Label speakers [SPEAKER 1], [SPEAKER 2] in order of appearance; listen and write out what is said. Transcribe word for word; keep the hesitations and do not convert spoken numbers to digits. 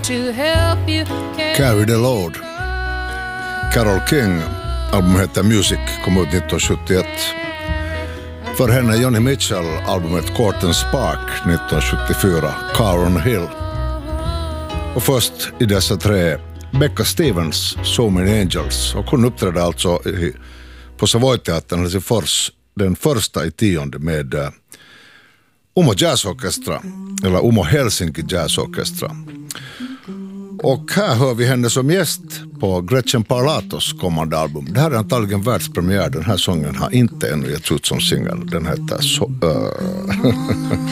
[SPEAKER 1] Carry the Load. Carole King, albumet heter Music, kom ut nittonhundrasjuttioett. För henne Joni Mitchell, albumet Court and Spark nittonhundrasjuttiofyra, Car on Hill. Och först i dessa tre, Becca Stevens, So Many Angels. Och hon uppträdde alltså i, på Savoy-teatern Helsingfors, den första i tionde med uh, Umo Jazzorkestra, eller Umo Helsinki Jazzorkestra. Och här hör vi henne som gäst på Gretchen Parlatos kommande album. Det här är antagligen världspremiär. Den här sången har inte ännu getts ut som singel. Den heter så... Uh...